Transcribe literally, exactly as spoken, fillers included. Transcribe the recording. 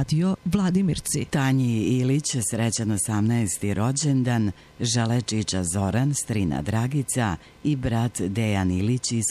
radio Vladimirci. Tanji Ilić srećan osamnaesti rođendan, Želečića Zoran, strina Dragica i brat Dejan Ilić iz